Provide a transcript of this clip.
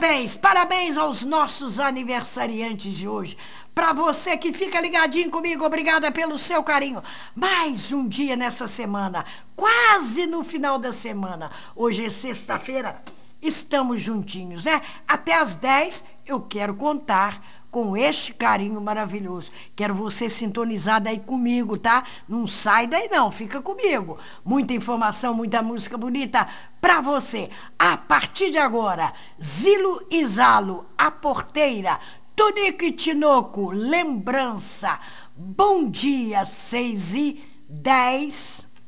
Parabéns, parabéns aos nossos aniversariantes de hoje. Para você que fica ligadinho comigo, obrigada pelo seu carinho. Mais um dia nessa semana, quase no final da semana. Hoje é sexta-feira, estamos juntinhos, né? Até às 10 eu quero contar com este carinho maravilhoso. Quero você sintonizada aí comigo, tá? Não sai daí não, fica comigo. Muita informação, muita música bonita pra você. A partir de agora, Zilo e Zalo, A Porteira, Tonico e Tinoco, Lembrança. Bom dia, 6h10.